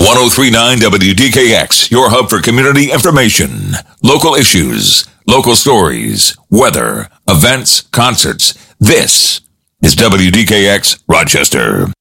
1039 WDKX, your hub for community information, local issues, local stories, weather, events, concerts. This is WDKX Rochester.